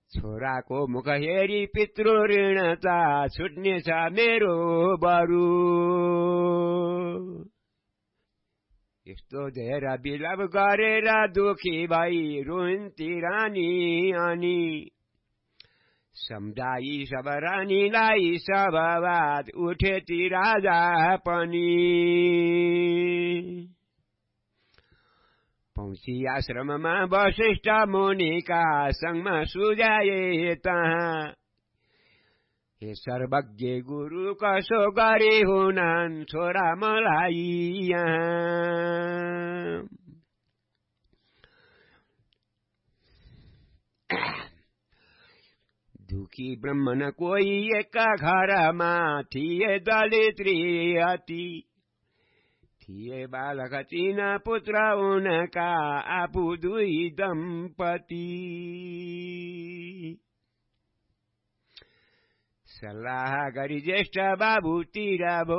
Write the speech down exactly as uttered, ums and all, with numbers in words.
छोराको मुख हेरी पितृ ऋणता छुट्नेछ मेरो बरु। यस्तो धेर बिलप गरेर दुखी भई रुन्ती रानी अनि सम्झाई सब रानीलाई सभावाद उठेती राजा पनि। पौसी आश्रममा वशिष्ठ मुनिका संगमा सुझाए तहाँ हे सर्वज्ञ गुरु कसो गरी हुनान् छोरा मलाई यहाँ। दुखी ब्राह्मण कोही एका घरमा थिए दलित अति थिए बालक तीन पुत्र उनका आफू दुई दम्पति। सल्लाह गरी ज्येष्ठ बाबुतिर